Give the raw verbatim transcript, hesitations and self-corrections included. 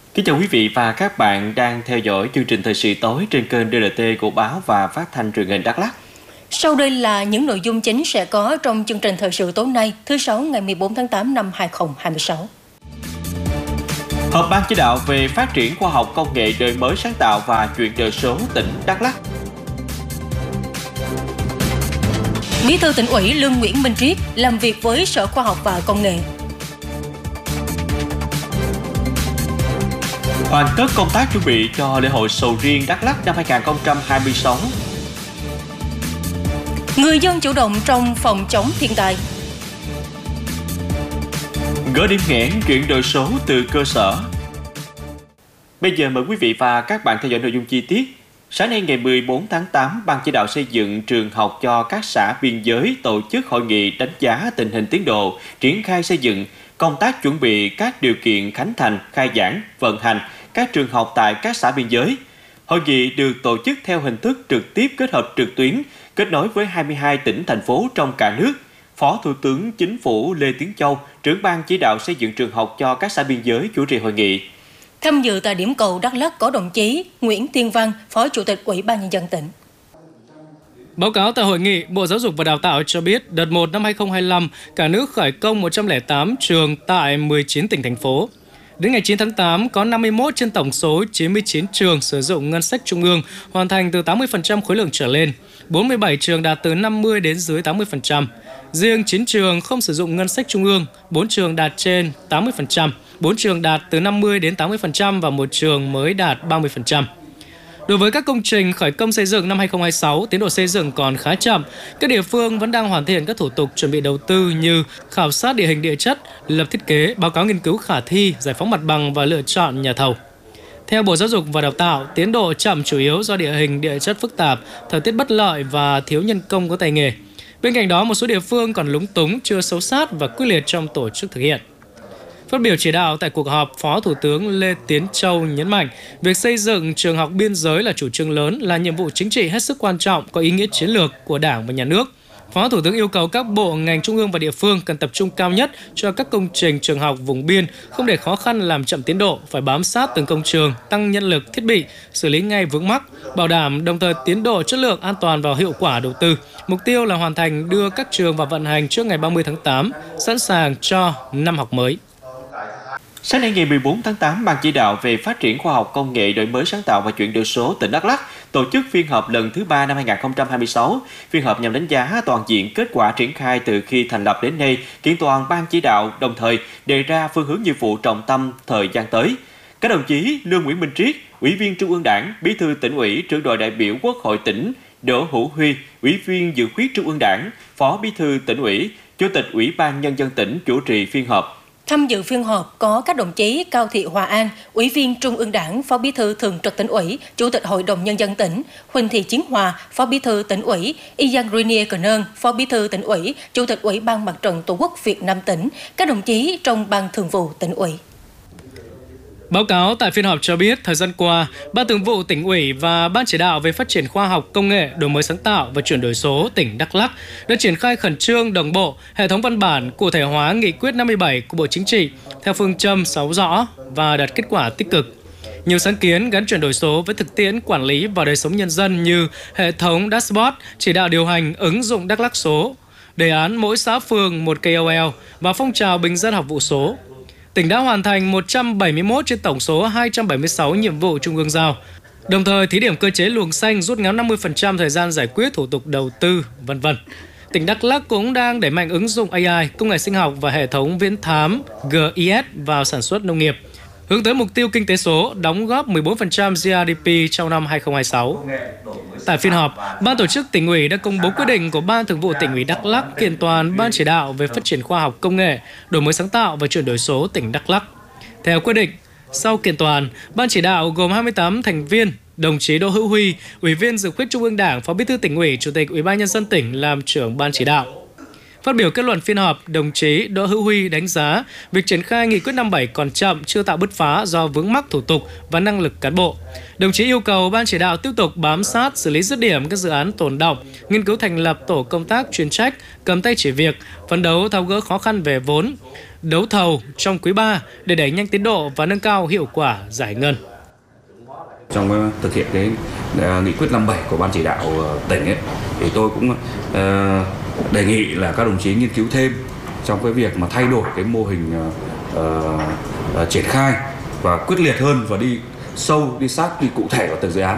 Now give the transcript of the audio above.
Kính chào quý vị và các bạn đang theo dõi chương trình thời sự tối trên kênh đê lờ tê của Báo và Phát thanh Truyền hình Đắk Lắk. Sau đây là những nội dung chính sẽ có trong chương trình thời sự tối nay, thứ Sáu ngày mười bốn tháng tám năm hai nghìn không trăm hai mươi sáu. Họp ban chỉ đạo về phát triển khoa học công nghệ, đổi mới sáng tạo và chuyển đổi số tỉnh Đắk Lắk. Bí thư Tỉnh ủy Lương Nguyễn Minh Triết làm việc với Sở Khoa học và Công nghệ. Hoàn tất công tác chuẩn bị cho lễ hội sầu riêng Đắk Lắk năm hai nghìn không trăm hai mươi sáu. Người dân chủ động trong phòng chống thiên tai. Gỡ điểm nghẽn chuyển đổi số từ cơ sở. Bây giờ mời quý vị và các bạn theo dõi nội dung chi tiết. Sáng nay ngày mười bốn tháng tám, Ban chỉ đạo xây dựng trường học cho các xã biên giới tổ chức hội nghị đánh giá tình hình tiến độ, triển khai xây dựng, công tác chuẩn bị các điều kiện khánh thành, khai giảng, vận hành các trường học tại các xã biên giới. Hội nghị được tổ chức theo hình thức trực tiếp kết hợp trực tuyến, kết nối với hai mươi hai tỉnh, thành phố trong cả nước. Phó Thủ tướng Chính phủ Lê Tiến Châu, trưởng ban chỉ đạo xây dựng trường học cho các xã biên giới chủ trì hội nghị. Tham dự tại điểm cầu Đắk Lắk có đồng chí Nguyễn Tiên Văn, Phó Chủ tịch Ủy ban Nhân dân tỉnh. Báo cáo tại hội nghị, Bộ Giáo dục và Đào tạo cho biết đợt một năm hai nghìn không trăm hai mươi lăm, cả nước khởi công một trăm lẻ tám trường tại mười chín tỉnh, thành phố. Đến ngày chín tháng tám, có năm mươi mốt trên tổng số chín mươi chín trường sử dụng ngân sách trung ương, hoàn thành từ tám mươi phần trăm khối lượng trở lên, bốn mươi bảy trường đạt từ năm mươi đến dưới tám mươi phần trăm. Riêng chín trường không sử dụng ngân sách trung ương, bốn trường đạt trên tám mươi phần trăm, bốn trường đạt từ năm mươi đến tám mươi phần trăm và một trường mới đạt ba mươi phần trăm. Đối với các công trình khởi công xây dựng năm hai nghìn không trăm hai mươi sáu, tiến độ xây dựng còn khá chậm. Các địa phương vẫn đang hoàn thiện các thủ tục chuẩn bị đầu tư như khảo sát địa hình địa chất, lập thiết kế, báo cáo nghiên cứu khả thi, giải phóng mặt bằng và lựa chọn nhà thầu. Theo Bộ Giáo dục và Đào tạo, tiến độ chậm chủ yếu do địa hình địa chất phức tạp, thời tiết bất lợi và thiếu nhân công có tay nghề. Bên cạnh đó, một số địa phương còn lúng túng, chưa sâu sát và quyết liệt trong tổ chức thực hiện. Phát biểu chỉ đạo tại cuộc họp, Phó Thủ tướng Lê Tiến Châu nhấn mạnh, việc xây dựng trường học biên giới là chủ trương lớn, là nhiệm vụ chính trị hết sức quan trọng, có ý nghĩa chiến lược của Đảng và Nhà nước. Phó Thủ tướng yêu cầu các bộ, ngành trung ương và địa phương cần tập trung cao nhất cho các công trình trường học vùng biên, không để khó khăn làm chậm tiến độ, phải bám sát từng công trường, tăng nhân lực, thiết bị, xử lý ngay vướng mắc, bảo đảm đồng thời tiến độ, chất lượng, an toàn và hiệu quả đầu tư. Mục tiêu là hoàn thành đưa các trường vào vận hành trước ngày ba mươi tháng tám, sẵn sàng cho năm học mới. Sáng nay ngày mười bốn tháng tám, Ban chỉ đạo về phát triển khoa học công nghệ, đổi mới sáng tạo và chuyển đổi số tỉnh Đắk Lắk tổ chức phiên họp lần thứ ba năm hai nghìn không trăm hai mươi sáu. Phiên họp nhằm đánh giá toàn diện kết quả triển khai từ khi thành lập đến nay, kiện toàn Ban chỉ đạo, đồng thời đề ra phương hướng nhiệm vụ trọng tâm thời gian tới. Các đồng chí Lương Nguyễn Minh Triết, Ủy viên Trung ương Đảng, Bí thư Tỉnh ủy, Trưởng đoàn đại biểu Quốc hội tỉnh, Đỗ Hữu Huy, Ủy viên Dự khuyết Trung ương Đảng, Phó Bí thư Tỉnh ủy, Chủ tịch Ủy ban Nhân dân tỉnh chủ trì phiên họp. Tham dự phiên họp có các đồng chí Cao Thị Hòa An, Ủy viên Trung ương Đảng, Phó Bí thư Thường trực Tỉnh ủy, Chủ tịch Hội đồng Nhân dân tỉnh, Huỳnh Thị Chiến Hòa, Phó Bí thư Tỉnh ủy, Ian Grenier Cờ Nơn, Phó Bí thư Tỉnh ủy, Chủ tịch Ủy ban Mặt trận Tổ quốc Việt Nam tỉnh, các đồng chí trong Ban Thường vụ Tỉnh ủy. Báo cáo tại phiên họp cho biết, thời gian qua, Ban Thường vụ Tỉnh ủy và Ban chỉ đạo về phát triển khoa học, công nghệ, đổi mới sáng tạo và chuyển đổi số tỉnh Đắk Lắk đã triển khai khẩn trương, đồng bộ, hệ thống văn bản cụ thể hóa nghị quyết năm mươi bảy của Bộ Chính trị theo phương châm sáu rõ và đạt kết quả tích cực. Nhiều sáng kiến gắn chuyển đổi số với thực tiễn quản lý và đời sống nhân dân như hệ thống dashboard, chỉ đạo điều hành ứng dụng Đắk Lắk số, đề án mỗi xã phường một K O L và phong trào bình dân học vụ số. Tỉnh đã hoàn thành một trăm bảy mươi mốt trên tổng số hai trăm bảy mươi sáu nhiệm vụ trung ương giao, đồng thời thí điểm cơ chế luồng xanh rút ngắn năm mươi phần trăm thời gian giải quyết thủ tục đầu tư, vân vân. Tỉnh Đắk Lắk cũng đang đẩy mạnh ứng dụng A I, công nghệ sinh học và hệ thống viễn thám G I S vào sản xuất nông nghiệp, hướng tới mục tiêu kinh tế số đóng góp mười bốn phần trăm G D P trong năm hai nghìn không trăm hai mươi sáu. Tại phiên họp, Ban tổ chức Tỉnh ủy đã công bố quyết định của Ban Thường vụ Tỉnh ủy Đắk Lắk kiện toàn Ban chỉ đạo về phát triển khoa học công nghệ, đổi mới sáng tạo và chuyển đổi số tỉnh Đắk Lắk. Theo quyết định, sau kiện toàn, Ban chỉ đạo gồm hai mươi tám thành viên, đồng chí Đỗ Hữu Huy, Ủy viên Dự khuyết Trung ương Đảng, Phó Bí thư Tỉnh ủy, Chủ tịch Ủy ban Nhân dân tỉnh làm trưởng Ban chỉ đạo. Phát biểu kết luận phiên họp, đồng chí Đỗ Hữu Huy đánh giá việc triển khai nghị quyết năm mươi bảy còn chậm, chưa tạo bứt phá do vướng mắc thủ tục và năng lực cán bộ. Đồng chí yêu cầu Ban chỉ đạo tiếp tục bám sát, xử lý dứt điểm các dự án tồn đọng, nghiên cứu thành lập tổ công tác chuyên trách, cầm tay chỉ việc, phấn đấu tháo gỡ khó khăn về vốn, đấu thầu trong quý ba để đẩy nhanh tiến độ và nâng cao hiệu quả giải ngân. Trong thực hiện cái uh, nghị quyết năm mươi bảy của Ban chỉ đạo uh, tỉnh ấy, thì tôi cũng uh, đề nghị là các đồng chí nghiên cứu thêm trong cái việc mà thay đổi cái mô hình uh, uh, uh, triển khai và quyết liệt hơn và đi sâu, đi sát, đi cụ thể vào từng dự án.